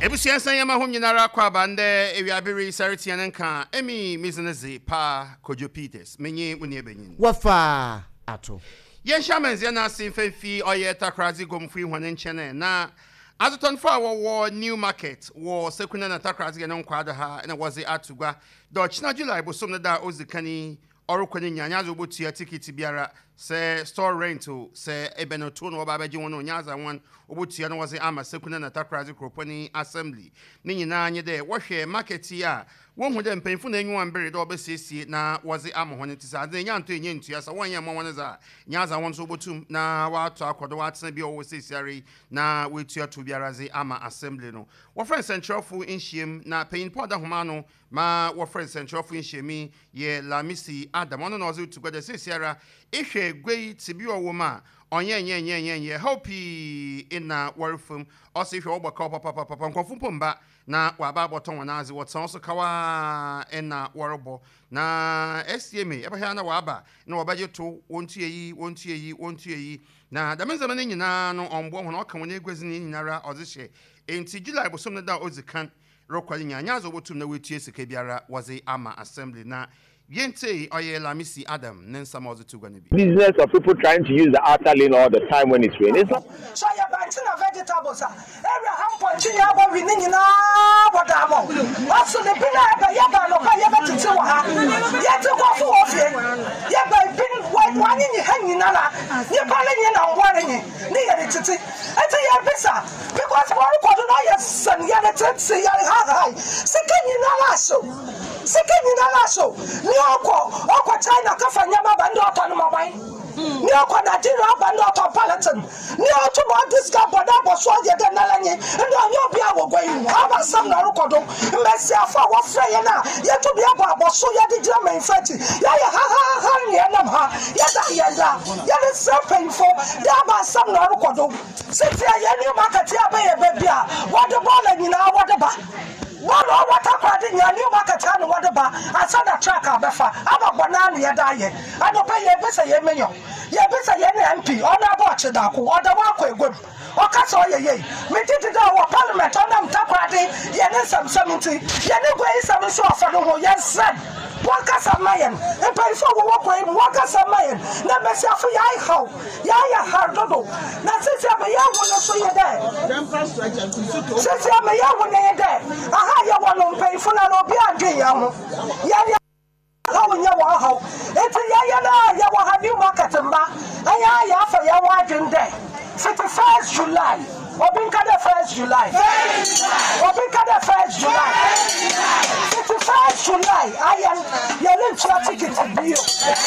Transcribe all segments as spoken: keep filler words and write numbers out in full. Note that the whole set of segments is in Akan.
Ebusia san yama ho nyinara kwa bande ewiabere saritian nka emi mizineze pa Kojo Peters menye woni ebenyin wafa ato ye shamanze na sinfefi oye takrazi gomfu ihwane nchene na azoton fa wo new market wo sekuna na takrazi ne nkwada ha na wozi atugwa do china July bosom na da ozikani orukwani nyanya zo botua ticket biara se store rental se ebenoto no ba baje won nyaza won obotua no wozi ama sekuna na takrazi kroponi assembly ni nyina anye de wo hwe market ya wo hu de mpenfu na enyu ambere de obesiesie na wozi ama hone tisa ade nya nto enye ntua sa won yema won za nyaza won so botum na wato akodo watena bi o wosesiare na wetua to biara ze ama assembly no wo friend central fu inhiem na pain poda homa no ma wo friend central fu inhiemi ye Lamisi Adam ono no zo together sesiara ihwe gwei tibi owoma onye nye nye nye nye hopi ina warfum osi hwe ogbaka papa papa nkofu pomba na waba boton wanazi wotan so kawa ina warbo na S M A eba na waba na wabaje to wontu eyi wontu eyi wontu eyi na damenzama ne nyina no ombo hono oka woni egwezi ne nyinara ozihye enti July bosom na da ozikan rokwali nyanya zo botum na wetie sika biara wazi ama assembly na Yente oye Lamisi Adam nensama ozo gonna be. Business of people trying to use the outer lane all the time when it's raining. So you buy vegetables. Every ham point you have we need na wadamo. Also the pina ya ba no ka ya betiti wa ha. Ya te kwa fu ofie. Ya ba pin white one ni hanyi na na. Ni pa le ni na ngware ni. Ni ya de titi. Eti ya bisa because one ko do na ya san ya de titi ya ha ha. Sekeni na laso. Sekeni na laso. Ni oko oko China ka fanya mabando atanu mabai ni oko Nigeria abando atanu palatin ni otu mo disca boda boso ye de nalanye ndo anyo bia wo gwan aba sam na rokodo mmesi afa wo frɛ ye na ye to bia bo aboso ye de gira man fati ya ya ha ha ha ni enam ha ya da ya da ya de serpent for de aba sam na rokodo siti ye ni market ya ba ye ba bia wo de ball nyina wo de ba One or what happened in your new market and what about I saw the track of Befa. I'm a banana ya die. I don't pay your visa ye menu. Your visa ye M P on a watch the or the walkway good. Or Casso ye. We did it our parliament on them tap party. Ye need some seventy. Ye need way some so for the whole yes said. One cast of mayan and pay for walkway, one cast of mayan. Never say for ya how. Ya ya hard dodo. Now since I'm a young one, so you're there. Since I'm a young one, you're there. Ya wano pay for na obi age ya ho ya ya how nya wa how eti ya ya na ya wa ha new market mba aya ya fa ya wa dwen de thirty-first July obi nka the first July obi nka the first July thirty-first July aya ya le twa ticket bio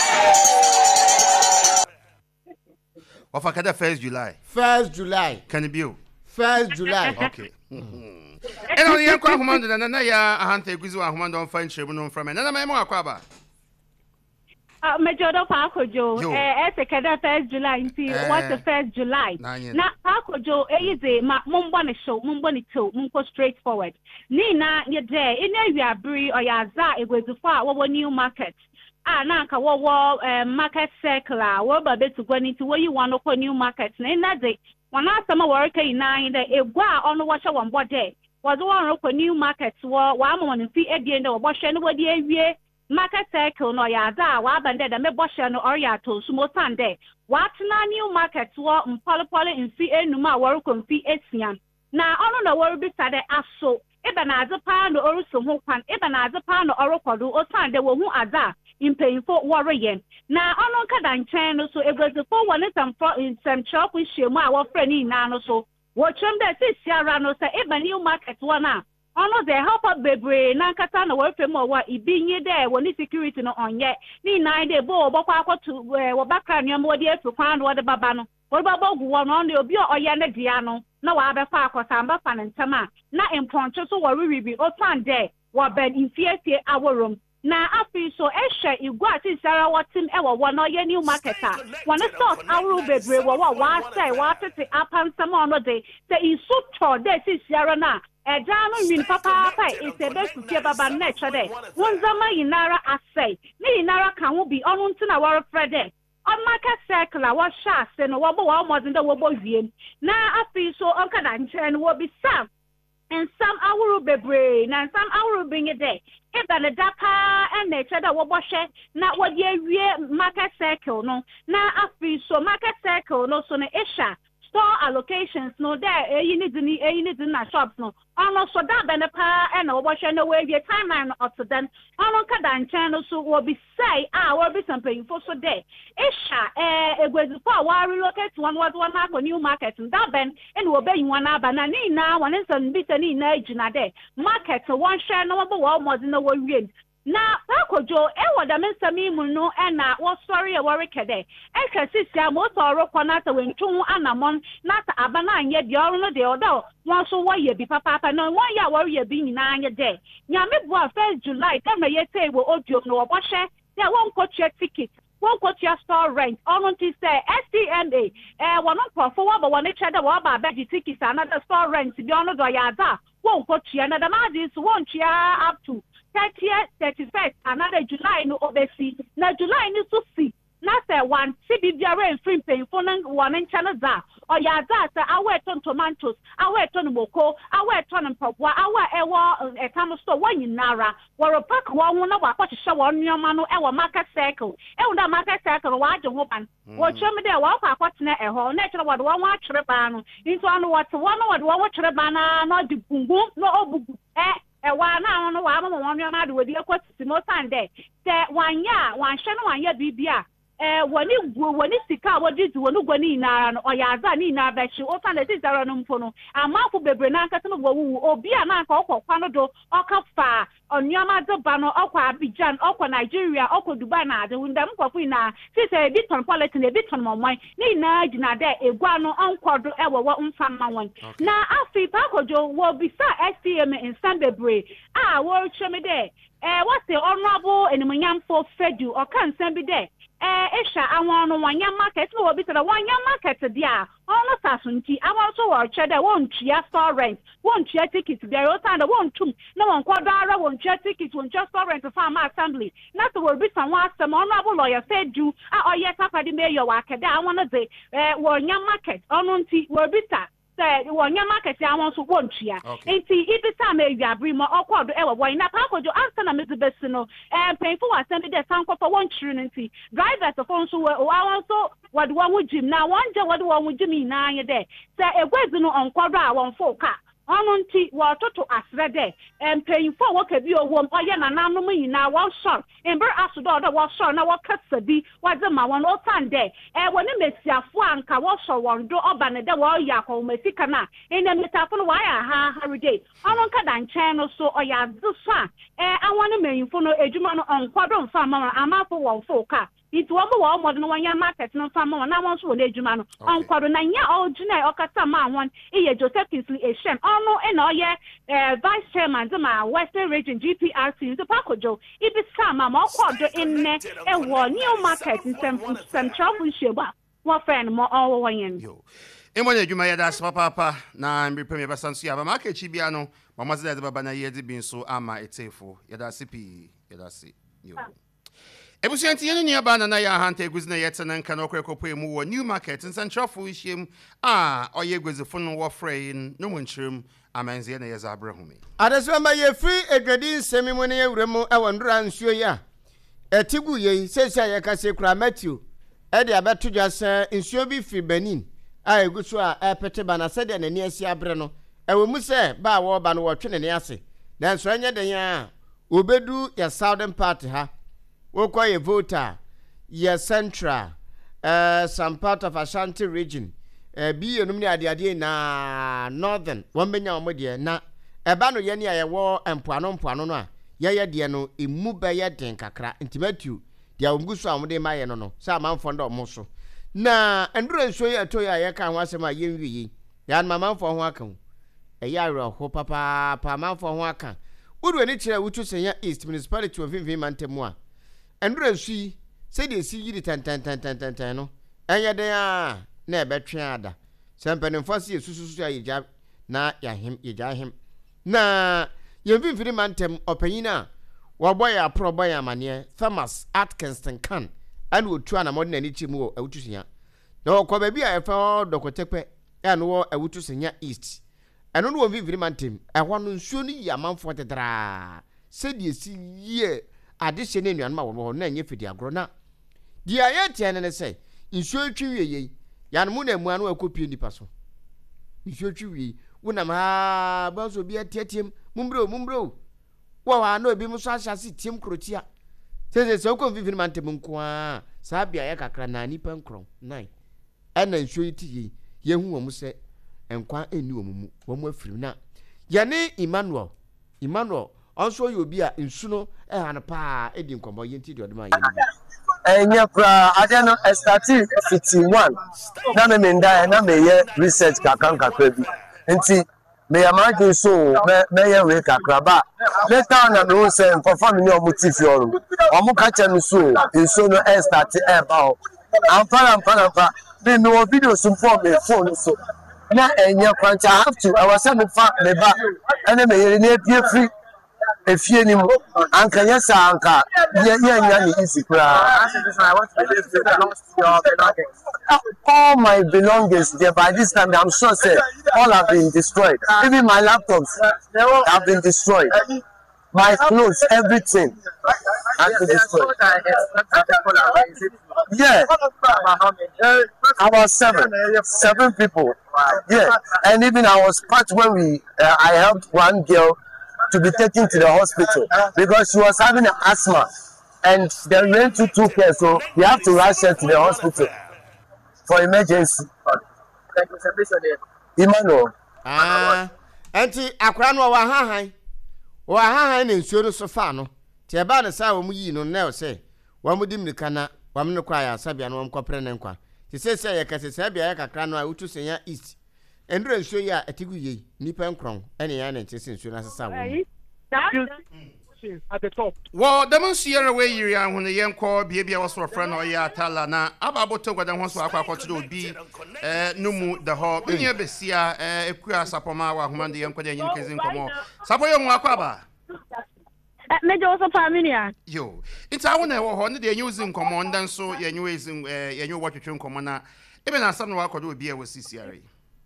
ofa kada first July first July can it be first July okay And on the young commander, and I hunt a guzu Ahmad on French tribunal from another memo. Aquaba. Uh, Major Pacojo, eh, as first July, what's the first July? Now, Pacojo, easy, Mumbani show, Mumbani two, Munko straightforward. Nina, your day, in a yabri or yaza, it was the far over new market. Ah, Nanka, what market circular, what about to go into where you want to open new markets? And that day, one after my work in nine, a gua on the washer one body. Was one open new markets war one on fee at the end of wash anybody year market circle no yaza wa banded and me bosh no oriato sumo Sunday. What na new markets war um polypoly in fee numa work on fee esian. Na ono na worry beside aso eba na azepa no oruso ho kwan eba na azepa no orokodo o Sunday wo hu aza in painful warrior. Na ono kada nchen no so egwezefo one some in some shop we shemu a wo friend ni na no so Watch them that is Sierra no say even new market one now. Ono the help up bebre na nkata na we fem owa ibinye there woni security no onye ni nine dey bo obokwa akoto wo bakra nyo mo dey afi kwan wo de baba no wo baba gu wo no no obi oye na dia no na wa abefa akosamba fa ntama na imponcho so wo ribi o tan there wo ben infiesie aworom na afi so ehwe igwa ti Sierra watim e wo wo no ye new marketer one start awru bebre wo wo wa say wa tete apansam ono dey say isu to dey si Sierra na Ejano win papa papa is a best to see baba nature there. One zama inara asay. Ni inara can will be on to our friend there. On market circle, our shafts and wobble almost in the wobble vien. Now I feel so uncle and will be served. and some hour bebre, and some hour bring it there. If the dapa and the cheddar waboshe, not what ye market circle, no, now after so market circle, no, so isha. Store allocations no there you need ni you need in shops no ono so that be pa and no wash no way your timeline up to then ono ka dan channel so will be say ah will be something for so there isha eh egwezu for wa relocate one what one for new market that ben and will be one aba na ni na one nsan bi tani na ejina there market one share no bo wa mo no we win na pakojo e woda mensami mu no e na wo story e worry kede e kasisi amoto orokọ na ta wentun anamon na ta abana anye de oru no de oda won so wo ye bi papa papa no won ya worry ye bi nyina anye de nyame bo first July ta me ye say wo odio no wo hye ya won ko check ticket won ko check store rent on ti say S T N A eh won ko fo wo ba won che de wo ba ba di ticket another store rent bi ono do ya da won ko chia na da ma dis won chia up to thirtieth, thirty-first, another July no obesi. Na July ni so si. Na say one C B B R and free pay for one in channel za. Or ya za say awe ton tomatoes, awe ton moko, awe ton mpopwa, awe ewo e kamo store one nara. Waro pack one na wa kwa sha one nyoma no ewo market circle. E unda market circle wa je ho ban. Wo cheme de wa kwa kwatena e ho. Na kire wa do wa kyere ba no. Into anu what one wa do wa kyere ba na no di gungu no obugu. Eh Ewa na no wa mama won na de wodi akwati mo sande se wanya wan hye no wanya bibia eh woni guo woni sika wodi du woni gwa ni na no oyaza ni na ba hye o sande ti zaro no mpo no amafo bebre na nkata no wu obi a na nka okokwa no do oka fa onyama de ba no okwa Abidjan okwa Nigeria okwa Dubai na ade wunda mkwafu na si se bi ton policy na bi ton momwan ni na gina de egwa no ankodo ewo wo mfa ma won na afi pa kojo wo bi sa S T M in Sandebre ah wo cheme de eh what the honorable enumunyam for fedu or kan sembi de eh esha awon no wanya market no obi tara wanya market dia ono sasunti awon so wo che de won tua store rent won tua ticket there o tan de won tum na won kwado ara won tua ticket won tua store rent farm assembly na so wo bi san wa asem honorable lawyer fedu a oye tapadi mayor wa keda awon no de eh wanya market ono nti wo bi ta say wonya market ya won so wontua enti ibi time awiabri mo okodo e wo na pakojo answer na mezibesi no eh penfo wa send de sankofo won chiri nti drivers of so wo awon so wode won wujim na won je wode won wujim na anye de say egwezi no onkodo a won fo ka ono nti wo toto asre de em penfo wo ka bi owo oye na nanom yina won short ember asodo do wo short na wo kasa bi wade ma won o sande eh woni mesiafo anka wo so won do oba ne de wo ya ko mesika na ene metafo no wa ya ha holiday ono nka dan chen no so oya duso a eh awon menfo no edwuma no onkodo mfa ma amafo won fo ka it wo mo wo modern wanya market no fa mo na won so na edwuma no onkwado na nya original okata ma won iye Joseph Kinsley Eshem ono e na oye vice chairman de ma Western Region G P R C so pakojo ibi sama ma okodo enne e wo new market in Central Busheba wo friend mo owo wanyen yo emone edwuma ya da papa papa na mbi premier basansu ya ba market chi bia no mama zeda de baba na ye de bin so ama etefo ya da sipi ya da si yo Ebusianti yene ni abana na ya hante eguzina yete na nka na okwekopo emu wo new market in Central Fuishim ah oye egwezifo no wo frein no munchirim amanze na yeza abrahumi Adesema ye free edwedi nsemi mu ne ewremu ewo ndura nsuo ya etigu ye sese ye kase kura Matthew e de abeto dwasa nsuo bi fi Benin a eguso a epete bana sede na ni asi abre no ewo mu se ba wo ba no wo twene ne ase dan so anya den ya obedu ya southern part ha wokwa ye voter ye central uh, some part of Ashanti region uh, bi enum ni ade ade na northern won benya omode na eba no ye ne ye wo empoano mpoano no a ye ye de no emu ba ye den kakra intimatu dia omguso amode ma ye no no sa manfo ndo mo so na enduro nso ye to ya ye ka ho asema ye nwiyi ya na manfo ho aka e ya ro ho papa pa manfo ho aka udu ni kire wutu senya East Municipality of Vimvi Mantemu a enduro nso se de si yiri tan tan tan tan tan no enye den a na ebetwe ada sempenin fosi esususu ya yija na ya him yija him na ye Vimvi Mantem opanyina wo ya pro boy amane Thomas Atkinson kan anu otu ana modern ani chimu o awutusia na okwa ba bia efa dokotepe anu wo awutusia East eno no wo viviri mantem ehwo no nsuo no yi amanfo tetraa se die si ye ade hye ne nuan ma wo na enye fidi agro na dia ye tie ne se nsuo twi wiye yan mu na mu anu akopie nipa so nsuo twi wiye wonam ha ba so bi atiatiem mumbro mumbro wo wa na obi mu so ahyase tiem krotia se se ko viviri mantem nko a sa bia ye kakra na nipa nkron nine ena nsuo yi ye hu wo mu se enkwa eni wo mu wo mu afiri na ye ne Emmanuel Emmanuel also you be a insuno e han pa e di nkomo yenti di odema ye enya pra ade no starting fifty-one na me menda na me ye research kakan kakra bi nti me amage so me me ye we kakra ba later na me say nkofa me ni omuti fi oru omu ka che no so insuno e start e ba o ampa ampa ampa me no video so for me phone so na enya kwancha I have to I was saying me fa me ba ene me ye ni pie free efie ni mo anka yesa anka ye ye nya ni easy kra all my belongings there by this time I'm sure say all have been destroyed, even my laptops have been destroyed, my clothes, everything has been destroyed. Yeah, about seven seven people. Yeah, and even I was part when we uh, I helped one girl to be taken to the hospital because she was having asthma and the rental took her, so we have to rush her to the hospital for emergency. Emmanuel. Ah, anti akra no wa hahan wa hahan na nsuo no so fa no ti e ba na sa wo mu yi no na o se wa mu dim nika na wa mu no kwa ya sabia no mkopre ne nkwa ti se se ye kase sabia ya kakra no a utu senya east endure nsuo ya atigu yi nipa nkron ene ya na ntese nsuo na sesa wo at the top. Well, the Monsieur away here when the young call baby was for a friend or ya talana about to go down once I to be no mu the hall. When you be see a queer sapoma or human the young case in common. Sapo young Wakaba. Major also familiar. Yo, it's our one they're using command and so you're using you know what you think commoner. Even as some work could be with C C R A.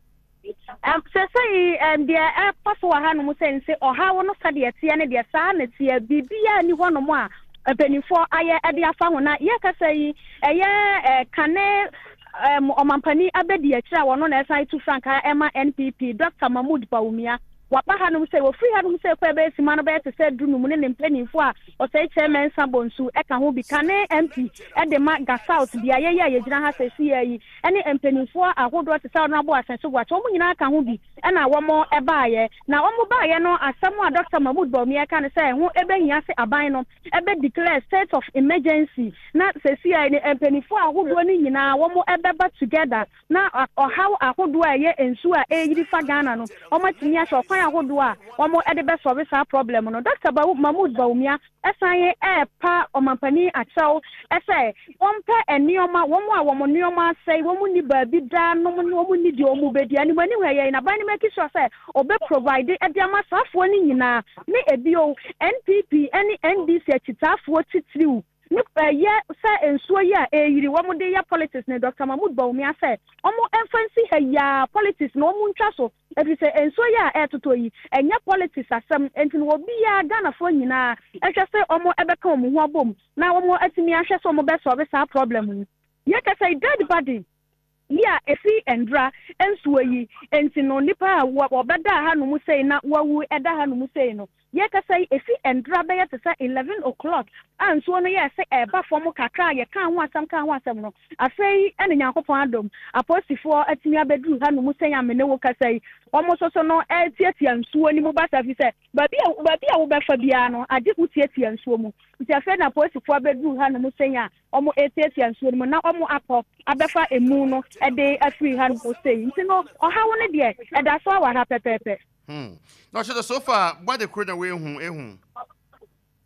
Um, so say, um, the air pass for Hanu say, or how one of the Tiana, the son, it's here, be any one or more. A penny for I at the Afana, Yaka say, a year, cane, um, or Mampani, Abedia, one on S I to Franca, Emma, N P P, Doctor Mahmoud Baumia. What Hanu say, well, free Hanu say, Quebec, Manabet said, Drumun and penny for, or say, Chairman Sabonsu, Eka who be cane, M P, at the Maga South, the Aya, Yajana has a C A E, any and penny for, I would want to sound about and so what, Omina can be, and I want more a buyer. Now, I'm buy, no, as someone Doctor Mahmoud Baumia can say, who ever yase a bino, ever declare state of emergency, not say C A E and penny for, who do any now, one more ever but together, now, or how I would do a year and so a Fagana, or much near so Hodua, one more at the best service our problem. No, Doctor Mahmoud Baumia, S I A, pa or Mampani at so, S A, one pair and Neoma, one more woman Neoma say, one would be done, no one need your movie, and when you are in a binding make it so say, or be provided at the mass of one in a me a bio, N P P, any N D C, it's half what it's through. Look, yeah, sir, and so yeah, eh, you want to ya politics, ne Doctor Mahmoud Baumia said, Omo emphasis her ya politics, no moon chasso, if you say, and so yeah, eh, to toy, and ya politics are some, and will be ya Ghana for you now, and just say, Omo ever come, one boom, now more at me, I shall some best service our problem. Yet I say, dead body. Yeah, a fee and dra, and sway, and no nipa, what or better, Hanu say, not what we at the Hanu say no. Yet I say, a fee and dra by at eleven o'clock, and so on, yes, a buffer kakra, you can't want some can't want some. I say, and in Yakopandum, a post before at me a bedroom, Hanu say, I'm no work, I say, almost also no air theatre and so any more better, he said, but be a over Fabiano, I did with theatre and swim. Which I said, a post before bedroom, Hanu say, almost eight theatre and swim, now almost up, I better a moon. A day a free hand for saying, you know, or how on it yet, and that's all I have to pay. Hmm. Not sure the sofa, what the crew away whom, eh?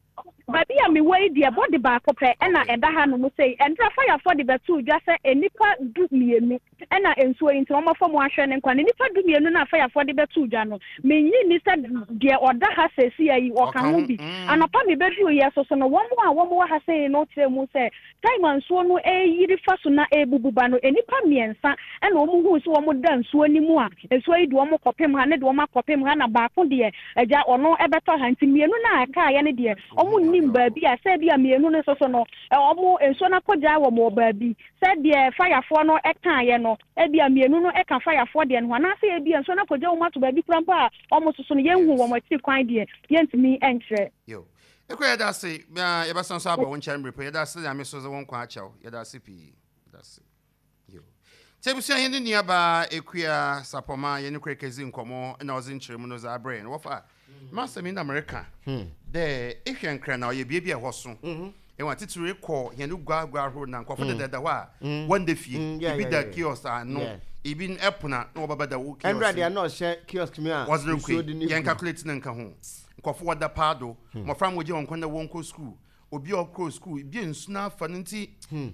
But be a me way the body back up and I had no say and fire for the betu just say a nipper do me and I so into my form one and quan nipper do me and fire for the betu jano. Me ni said dear or that has a C I or can be and upon the bedroom yes so no one more one more has say no to say time and so no a yiri fasuna a bubano any pamiensa and omu who so more done so anymore and so I do more copy hand do more copy hand back on dear a ja or no ever hunting me no car any dear omu nim baby I said dear me no so no omu and so na koja wo mo baby said dear fire for no e kan ye no e bia me no e kan fire for dear no na say bia so na koja wo ma to baby krampa almost so no ye hu wo mo ti kwan dear yentimi entre yo ekwe da say ya ba san so aba won chan report da say ya me so won kwa achaw ya da say pi da say yo tebusia hin ni aba ekua sapoma ye ne krekezi nkomo na ozi nchiremu no za brain wo fa master in America de ehwen kra na ye bia bia hoso e want to recall ye no gwa gwa ro na nkofo de da wa one day fie bi da kiosk no ibin epuna no baba da wo kiosk and ready no share kiosk me a was the yen calculate na nka ho nkofo wada pado mo fram woje won kwanda won ko school obi okro school bi ensu na afa nti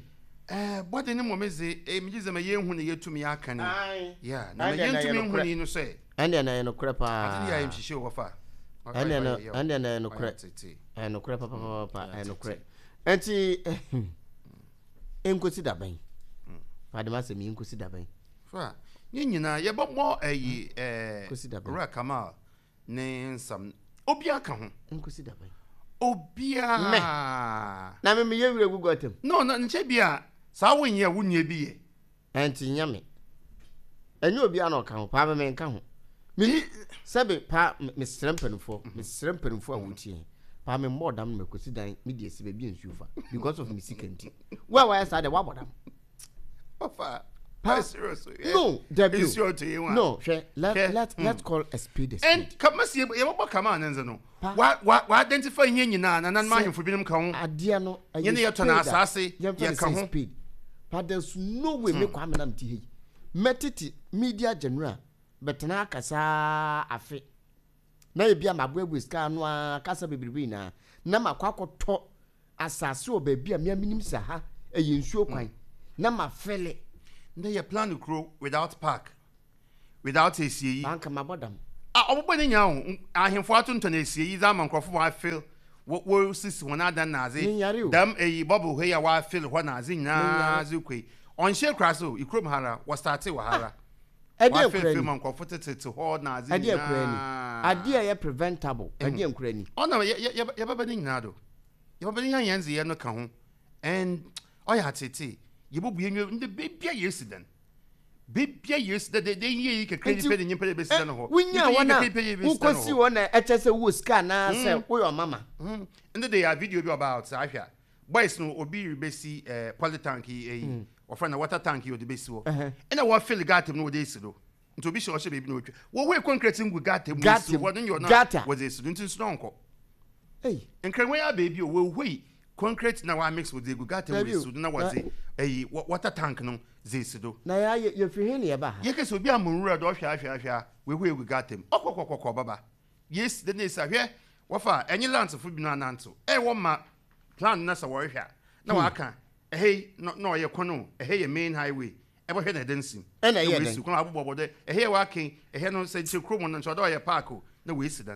eh body ni mo meze e mi gize ma ye hu ne yetumi aka ni yeah na ye ntumi hu ni no say and na no kra pa ati ya im shishe wo fa and na and na no kra and no kra pa pa pa and no kra enti enkosi da ban padema se mi enkosi da ban fa ni nyina ye bo mo ayi eh ra kamal ne nsam obia ka ho enkosi da ban obia na me me ye wure gugotem no no nche bia sa wonye wunye bi ye enti nyame enye obia na ka ho pa me me nka ho me sebe pa me srempanfo me srempanfo a wutie pa me modam me kosi dan me die se be nsufa because of me sikenti why why say the wabodam ofa pa serious no debut no she let let let's call a speed a speed and come see ye bo come on nze no wa wa identify yen nyina na nan ma hemfo binim ka ho ade no ye ne yeto na asase ye ka ho speed but there's no way me kwa me nam ti he metiti media general betena kasa afi na ye bia mabwe ska no akasa bebribi na na makwakoto asase o ba bia me minim sa ha eye nsuo kwan na mafele na ye plan to grow without park without A C E banka mabodam ah obobani nya ho ahemfo atonto na A C E za mankrofo wa feel wo wo sisi wona dan na aze dam eyi bubble he ya wa feel ho na aze nya zukwe on share craso ikrom hara wa start wa hara ade akurani film mankrofo tete ho na aze ade akurani ade ya preventable ade akurani ona ye ye baba ni nyina do ye baba ni yanze ye no ka ho and oya tete yebubu yenwe nde bebia yesiden bebia yesiden de de ye ke credit pay nyimpa de besiden ho winya wana ukosi wona echese wo ska na se wo your mama nde they have video be about ahia boys no obi rebesi eh polytank eh ofra na water tank yo de besi wo ena wo fill gatem no de sido nti obi she o she bebi no otwa wo we concrete ngu gatem no so wo no na wo de sido nti so nko eh enkranwe ya bebi o wo hoi concrete na wa mix with the gugata we so na wa say eh water tank no zesido na ya ye fihe ne ba ye kese obi amunru do hwa hwa hwa we hwe gugata m okokokoko baba yes the nesa hwe wo fa enyi lance fu bi no ananto eh wo ma plan na sa wo hwa na wa aka eh no no ye kono eh ye main highway e bo hwe na dancing e na ye den su kono abobo de eh wa ken eh no se chekro no so do ye park na we sidan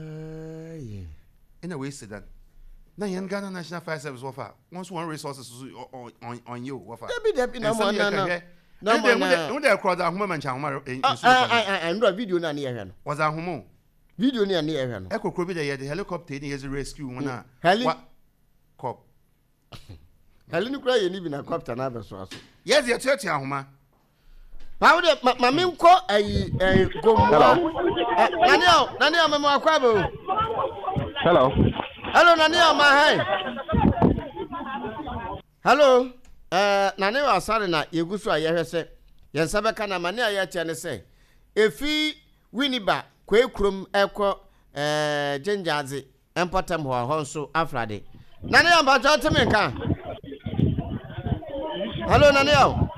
eh yeah ina we sidan na yen Ghana National Fire Service wafa once one resources on on on you wafa debi debi na mo na na na mo na we dey cross ahoma mancha ahoma insu ah ah ndo video na na ye hwe no was ahoma video na na ye hwe no ekokro bi dey the helicopter ni ye rescue one heli cop heli ni kura ye ni bi na copter na be so aso yes ye tete ahoma ba wo de ma me nko ayi eh gomwa nani o nani o me mo akwa bo hello hello nani o ma hey hello eh nani o asare na yegusu a ye hwese ye nsabe kana mane a ye che ne se efi winiba kwekrum ekọ eh jenjaze empatam ho ho nso afrade nani o ba jo teme kan hello nani o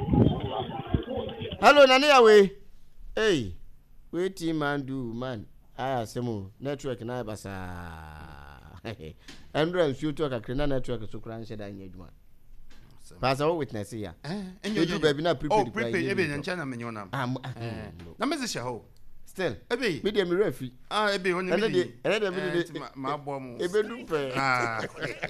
hello nani o we hey wetin man do man aya semo network na basa Andrew nsuo to kakra na network so kura nhyɛ da nya adwuma Pastor o witness here eh enyo baby na prepaid oh prepaid ebe ncha na menyo na na mezi sha ho still ebe media me refi ah ebe oni me de ene de me de ma bo mu ebe du pe ah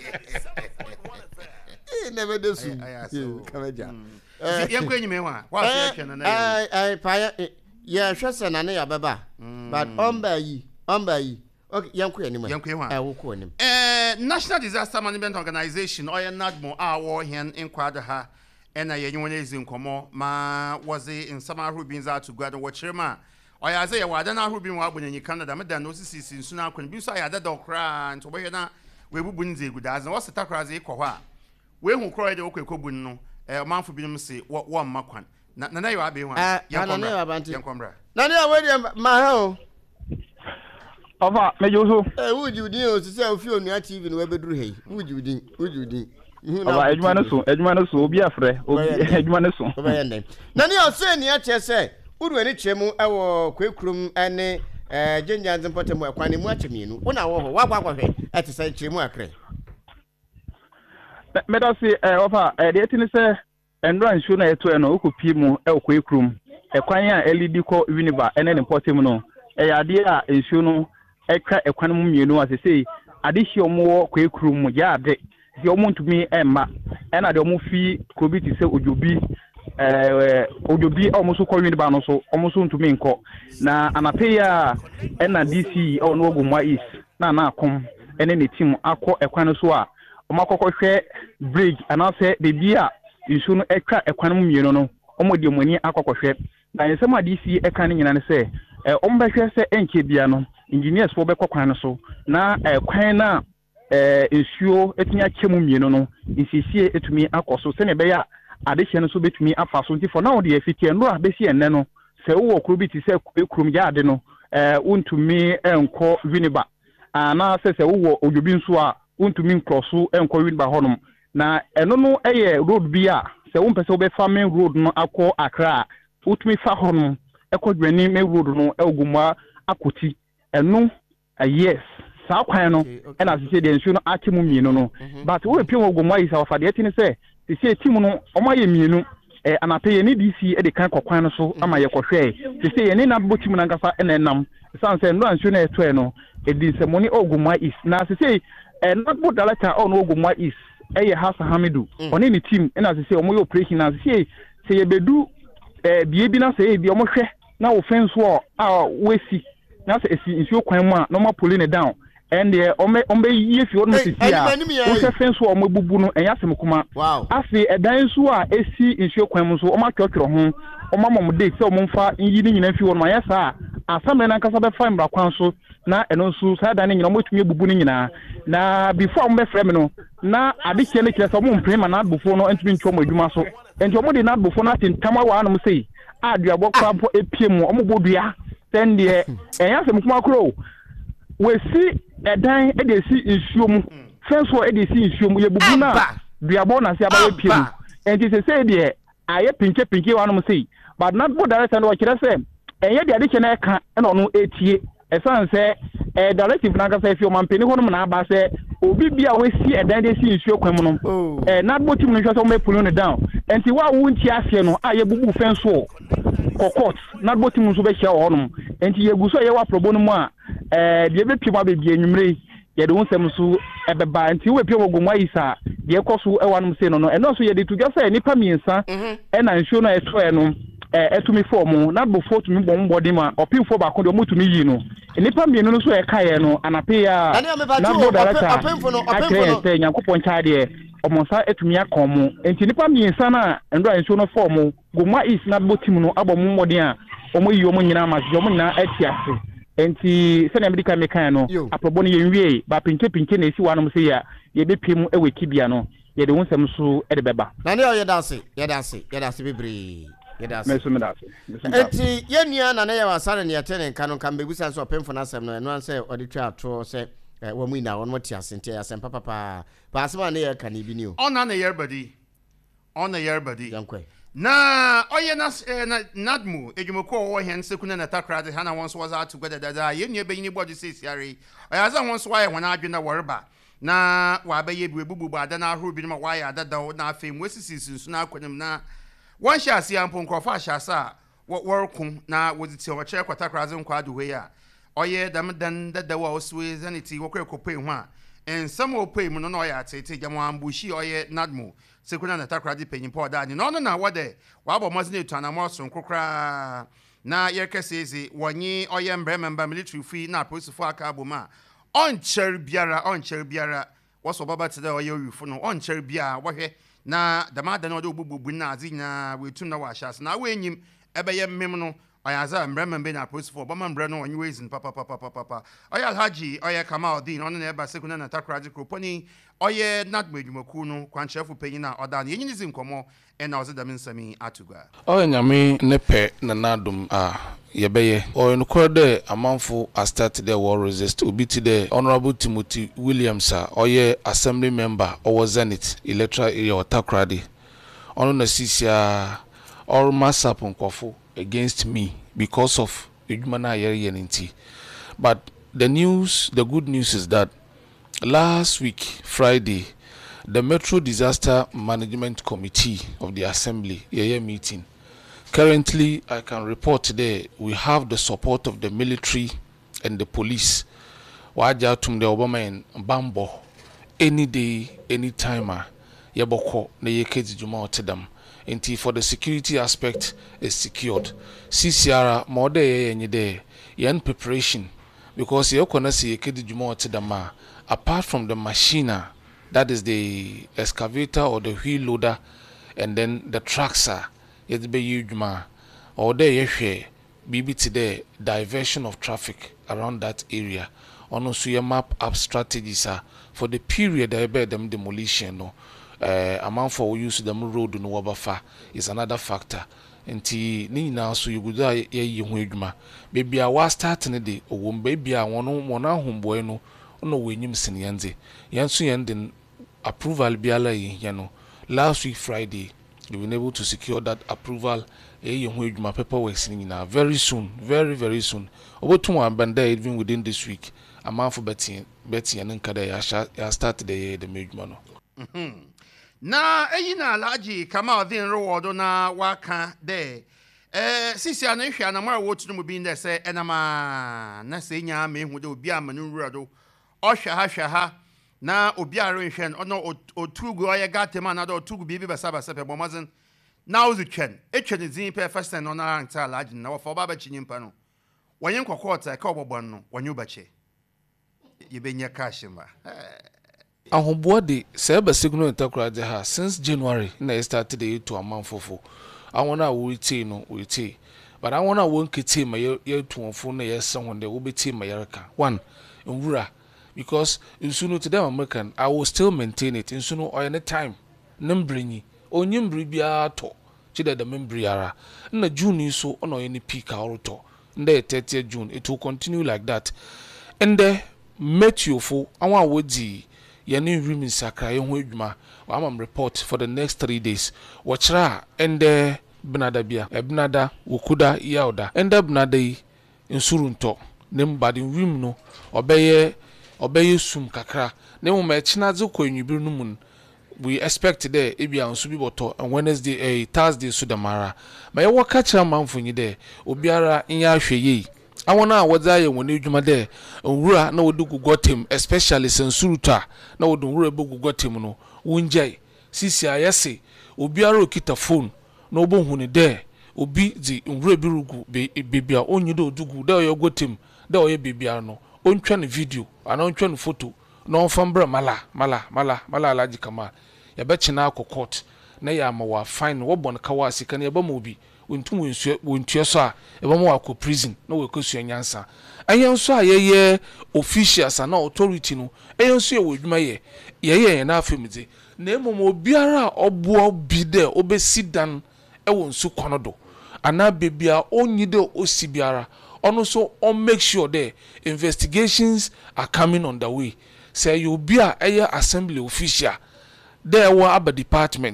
eh never do su kamaja eh yanko enyime ho a wa se hwe na na ai ai pa ya hwese na ne ya baba but omba yi omba yi okay yanko enyime yanko ho eh wo ko enyime eh National Disaster Management Organization oya nadmo a wo hen inkwada ha ena yenye wona ezi nkomo ma wozi insama rubin za to gwada wo chirema oya ze ya wada na rubin wa abunyi Canada meda no sisi nsu na akon bi so ya dada okra nto bohwe na we bubu nze guda azan wo seta kra ze ikọ ho a we hu kro de wo kwekobun no eh manfo binom se wo makwan na na yo abe ho a yankomra na ne we de ma ha o Ova mejoso eh wujudin o se o fi onua T V no we beduru hei wujudin wujudin Ova edwuma no so edwuma no so obi afre obi edwuma no so oba yende na ne o se ni a che se udu ani twemu ewo kwekurum ene eh genjanze mpotemu akwane mu achemienu una wo ho wagwa kwahwe ete se twemu akre meda se eh ofa eh de tini se endro nsu na eto e no okopie mu e kwekurum ekwan a L E D ko Univa ene ne mpotemu no e yade a nsu no ekra ekwan mu mienu asese ade hie omo kwekurum mu ya ade si omo ntumi emma ena de omo fi kobiti se ojobi eh ojobi omo so ko Univa no so omo so ntumi nko na anape ya ena D C o no ogumwa is na na akom ene ne team akọ ekwan so a omo akọkọ hwe bridge anase de bia nsu no ekra ekwan mu mienu no omo de omani akọkọ hwe na yesema D C eka ne nyina ne se eh ombehwe se enke bia no engineers fo be kwakwan no so na eh kwan na eh nsuo etinya chemu mienu no nsisie etumi akoso se ne be ya adehye no so betumi afa so nti for now de afitie no abesi enne no se wo okro bi ti se ekrum ya ade no eh untumi enko Univa ana se se wo ojobi nso a untumi nkroso enko Univa honom na eno no eye road bi a se wo mpese wo be fa main road no akọ Accra utumi fa honom eko dwani main road no egumwa akoti eno a yes saa kwan no ena se de nsu no akemu mienu no but wo pie wo gumwa isa fa de tini se se team no omaye mienu eh anape ye ni D C e de kan kokwan no so ama ye kohwe se ye ni na bo team na nkasa ena nam sanse ndo nsu na eto e no e di se moni ogumwa is na se se eh not bo director on ogumwa is eye Hasa Hamidu oni ni team ena se se omo ye operation na se se ye bedu eh bie bi na se ye bi omo hwe na wo fence wo a wesi na se esi nsuo kwan mu a no ma pull ne down and the ombe ombe ye fi onu sisi a wo se fence wo mo bubu no enya sem kuma afi edan so a esi nsuo kwan mu so o ma twotworo ho o ma mom date se o mo mfa yi ni nyina fi wo no ya sa asame na nkasa be fine bra kwan so na eno so sa dan nyina mo tumi bubu ni nyina na before mo be frame no na ade kye ne kire se mo mpre ma na bufo no entumi ntwo mo adwuma so enti mo de na bufo na tentama wa no sei aduabo kwa po epie mu o mo bodua sende enya sem kuma kro we si edan e de si nsuo mu fence wo e de si nsuo mu ye bubu na duabo na se aba epie mu enti se se de aye pinke pinke wa no sei but not bo director no kire se enye de ade kye na eka e no no etie esan se eh directive na ka se fi o mampeni ho no na aba se obi bia we si edan de si nsuo kwam no eh not bo tim no hwe so me pull no down enti wa wo nti ase no aye bubu fence wo kokot not bo tim so be hia ho no enti ye guso ye wa probo no mu a eh de be pie ba be bia nwumre ye de wonsem so ebeba enti we pie wogomwa isa de ekoso e wa no se no no eno so ye de tuga say nipa miensa e na nsuo no eto e no eh etumi form na bo fo tumi bom body ma opimfo ba ko de mutumi yi no nipa mienu no so e kae no anape ya na bo director opimfo no opimfo no yakopon chaade omonsa etumi akomo enti nipa miensa na ndo nsuo no form gomwa is na bo tim no abom mmodi a omo yi omo nyina ma omo nyina atiase enti sene medical mekan no aprobo no ye nwie ba pinke pinke na esi wanom se ya ye bepiem ewe kibia no ye de wonsem so e de beba na ne ye dase ye dase ye dase bebre ye dase meso me dase enti ye nua na ne ye wasare ne yete ne nka no kan bebusa so opemfo na asem no eno an se odi twa ato se wo mu ina won wati asente ya sempa papa ba asema ne ye kan ibi ni o ona na yerbody ona yerbody yankwe na oye na na nadmu ejumoko wo hen sekuna na takrade hana won so was out together dada ye nua be yin body six yare oya za won so wa ye hona adwena worba na wa be ye bububu ada na ahoro bi no wa ya dada na afem wesisi sunsu na akwanem na won sha ase ampo nkrofa sha sa workum na woziti o chere kwata kraze nkwa aduwe ya oye dam dan dada wa oswe zaniti wokwe kope ho a ensam opei mu no no ya tete jamo ambushi oye nadmu sekuna na takrade penyimpo da ni no no na wode wa bo mazine etana mo so nkokra na yerkesezi wonyi oye mbre member military free na police fo aka aboma on cher biara on cher biara woso baba tede oye wifu no on cher biara wohwe na damada no de obububu na azinya wetu na wa shas na wenyim ebeye mmem no ayaza mbre member na police fo bama mbre no onyi wezin papa papa papa oya haji oya Kamaldeen on na eba sekuna na takrade koponi oye nadmedwumaku no kwanchefu penyina odan yenyinizi nkomo ena ozedam nsami atugwa oya nyame nepe na nadum a yebeye oya nukode amanfo a start the war resist obiti the Honorable Timothy Williams oye assembly member owo Zenith electoral area takrade ono na sisia or masap nkofo against me because of edwumana yere yeninti. But the news, the good news is that last week, Friday, the Metro Disaster Management Committee of the Assembly, a meeting. Currently, I can report today, we have the support of the military and the police. Waja tum the Obama and Bambo, any day, any timer, yaboko, ne yekezi juma otedam. Until for the security aspect is secured. C C R more day any day, yan preparation. Because you can see a kid juma apart from the machiner, that is the excavator or the wheel loader, and then the tractor, it be huge ma or there you B B today diversion of traffic around that area. Also, your map up strategies are for the period they bear them demolition. No, uh, amount for use them road no wabafa is another factor. Nti ni na so yuguda ye ye ho adwuma baby a wa start ne de owo baby a wono wona homboy no no wenyim sin yenze yenso yende approval biala ye no last week Friday we were able to secure that approval ye ye ho adwuma paperwork sin na very soon very very soon obotum abanda even within this week amafo beti beti yen nkada ya ya start the the adwuma no mhm na eyina Alhaji Kamaldeen rewodo na waka de eh sisi ana hwa na mara wotu mu bi nde se enama na se nya ma ehu de obi amanu wurado ohwa ha hwa ha na obi arenhwe ono otugu oye gatema na do otugu bi bi basa basa pe bomazin na uzitwen etwen zin pe first no na anta Alhaji na wofa ba ba chinyimpa no wonye nkokota ka obobon no wonye ubache yebenya kashima ahobode sebe signal intercrade ha since January na e started the to amanfofo awona wo iti no wo iti but awona wo nkiti ma ye tuonfo na ye san wonde wo beti ma yerka one nwura because nsuno to them American I will still maintain it nsuno o any time nembrinyi onyimbri bia to chide the membri ara na June so ono any peak auto nde thirtieth June it will continue like that and the metufo awon wodi yani rimi sakra ye ho adwuma am report for the next three days watchra ende benada bia ebnada wokuda yauda ende benada yi nsurunto nembadi rim no obeye obeye sum kakra ne mo ma china ze ko enwibiri no mun we expect there ebia nso bi boto on Wednesday eh Thursday so damara ma ye woka kira manfonyi there obiara nya ahwe yi awona wodza ye woni adwuma de nwura na wodu gugotem especially sensuruta na wodu nwura be gugotem no wunjai sisi ayese obiara okita phone na obohu ne de obi di nwura bi rugu bebia onyido odugu de oyogotem de oye bebia no ontwa ne video ana ontwa ne photo na onfambra mala mala mala mala Alhaji Kamal ya be china akọ court na ya ma wa fine wo bon kawa sika na ya ba mo bi wontum wonsu wontua so a eba mo akọ prison na we kosu nyansa ayenso a yeye officials na authority no ayenso ye wodwuma ye yeye na afemide na emom obiara obo bi de obesidan e wonsu konodo ana bebia onyide osibiara ono so on make sure the investigations are coming on the way say you be a assembly official there were a department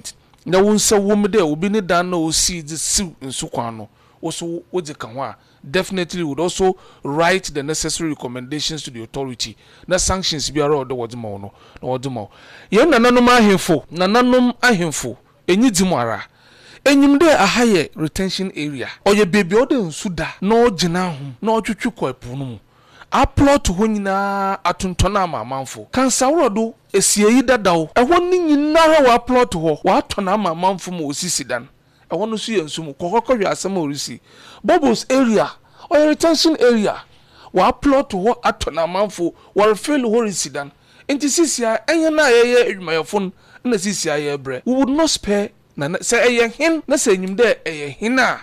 na wo nsa wo me de obi ne dan na o si the siw nsu kwan no also wo de kan ho a definitely would also write the necessary recommendations to the authority na sanctions biara o de wo de ma no na wo de ma ye nananom ahemfo nananom ahemfo enyi dimara enyim de ahaye retention area oye baby o de nsu da na o gina ho na o twetwe kwa epu no mu aplot ho nyina atontona amamanfo kansawrodo esieyi dadawo eho ni nyina ho aplot ho wa atona amamanfo mo osisi dan eho no so yensu kokoko hwe asem orisi bubbles area or retention area wa aplot ho atona amamanfo wa fail ho residan enti sisia enye na yeye edwumayefo na sisia ye bre we would not spare na say eye hin na say nyim de eye hin a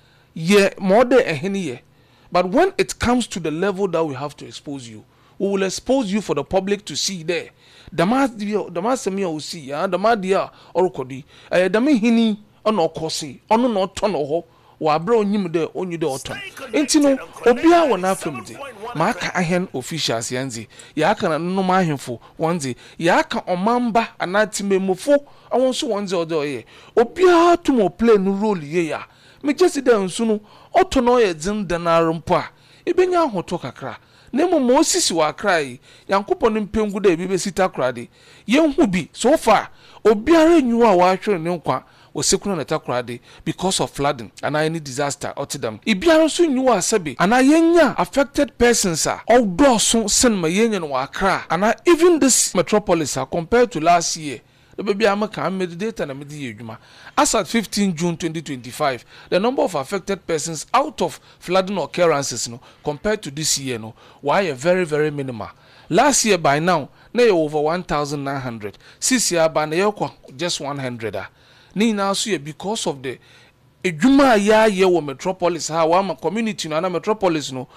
ye more de ehin ye. But when it comes to the level that we have to expose you, we will expose you for the public to see there. Dama dama semi o see ya dama dia orukodi eh dama hini ono kosi ono no tono ho wa bra onyim de onyu de oton enti no obia wona afemde ma aka ahen officials yanzi ya aka na no ma ahemfo wonzi ya aka omamba anatimemofo awon so wonzi odo ye obia to mo play no role ye ya me just dey nsu no oto no ye dzin danar mpo a ebenya ahoto kakra na mo mo sisi wa krai yankopon mpengu da bi be sita krade yenhu bi so far obiara nyu a wa hwere ne nkwa osekuna na takrade because of flooding and any disaster otidam ibiara so nyu asabe ana yenya affected persons are outdoors sen ma yenya no akra and even this metropolis are compared to last year the baby amaka made data na medi edwuma as at fifteenth June twenty twenty-five the number of affected persons out of flooding occurrences no compared to this year no why very very minimal. Last year by now na over one thousand nine hundred, this year by na just one hundred ah ni na so ye because of the edwuma ya ye wo metropolis ha wa ma community no na metropolis no